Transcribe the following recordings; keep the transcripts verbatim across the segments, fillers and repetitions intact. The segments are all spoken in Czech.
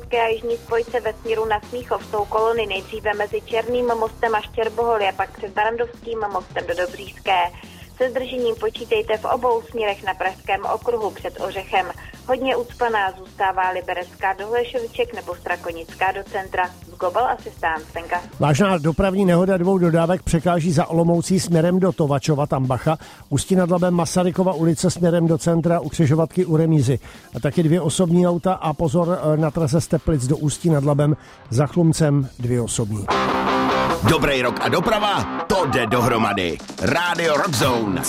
Pražské a jižní spojce ve směru na Smíchov jsou kolony nejdříve mezi Černým mostem a Štěrboholy a pak před Barandovským mostem do Dobříšské. Se zdržením počítejte v obou směrech na Pražském okruhu před Ořechem. Hodně ucpaná zůstává Liberecká do Hlešoviček nebo Strakonická do centra. Z Global Assistant, Stenka. Vážná dopravní nehoda dvou dodávek překáží za Olomoucí směrem do Tovačova, Tambacha, Ústí nad Labem Masarykova ulice směrem do centra u křižovatky u remízy. A taky dvě osobní auta a pozor na trase z Teplic do Ústí nad Labem za Chlumcem dvě osobní. Dobrý rok a doprava, to jde dohromady. Rádio Rockzone.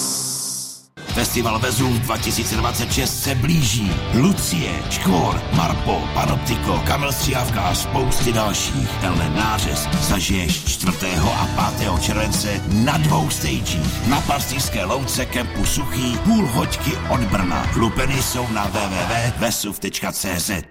Festival Vezův dva tisíce dvacet šest se blíží. Lucie, Škvor, Marpo, Panoptiko, Kamil Stříhavka a spousty dalších. Tenhle nářez zažiješ čtvrtého a pátého července na dvou stagích. Na Pastýřské louce kempu Suchý, půl hoďky od Brna. Lupeny jsou na w w w tečka vesuv tečka c z.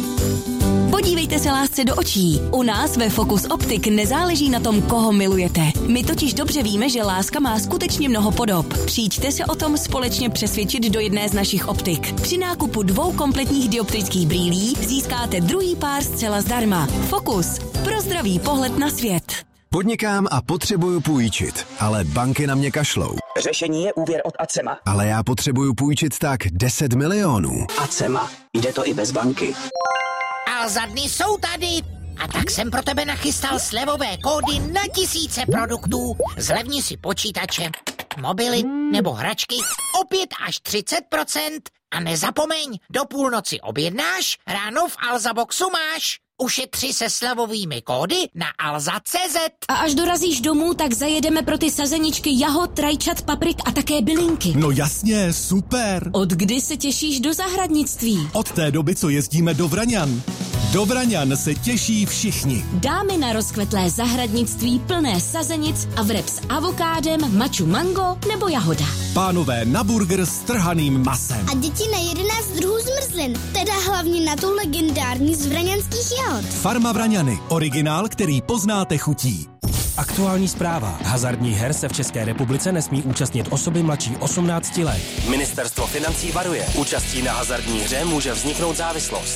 Podívejte se lásce do očí. U nás ve Focus Optik nezáleží na tom, koho milujete. My totiž dobře víme, že láska má skutečně mnoho podob. Přijďte se o tom společně přesvědčit do jedné z našich optik. Při nákupu dvou kompletních dioptrických brýlí získáte druhý pár zcela zdarma. Focus. Pro zdravý pohled na svět. Podnikám a potřebuju půjčit, ale banky na mě kašlou. Řešení je úvěr od Acema. Ale já potřebuju půjčit tak deset milionů. Acema. Jde to i bez banky. Alza dny jsou tady a tak jsem pro tebe nachystal slevové kódy na tisíce produktů. Zlevni si počítače, mobily nebo hračky o pět až třicet procent a nezapomeň, do půlnoci objednáš, ráno v Alza Boxu máš. Ušetři se slevovými kódy na alza tečka cé zet. A až dorazíš domů, tak zajedeme pro ty sazeničky jahod, rajčat, paprik a také bylinky. No jasně, super. Od kdy se těšíš do zahradnictví? Od té doby, co jezdíme do Vraňan. Do Vraňan se těší všichni. Dámy na rozkvetlé zahradnictví plné sazenic a vreb s avokádem, maču mango nebo jahoda. Pánové na burger s trhaným masem. A děti na jedenáct druhů zmrzlin, teda hlavně na tu legendární z vraňanských jahod. Farma Vraňany, originál, který poznáte chutí. Aktuální zpráva. Hazardních her se v České republice nesmí účastnit osoby mladší osmnácti let. Ministerstvo financí varuje. Účastí na hazardní hře může vzniknout závislost.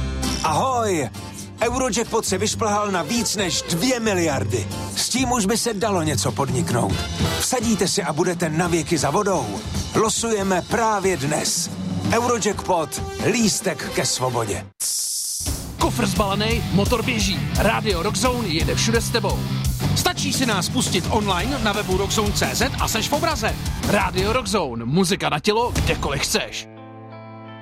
Ahoj! Eurojackpot se vyšplhal na víc než dvě miliardy. S tím už by se dalo něco podniknout. Vsadíte si a budete navěky za vodou. Losujeme právě dnes. Eurojackpot. Lístek ke svobodě. Kufr zbalený, motor běží. Rádio Rockzone jede všude s tebou. Stačí si nás pustit online na webu rockzone tečka cé zet a seš v obraze. Rádio Rockzone. Muzika na tělo, kdekoliv chceš.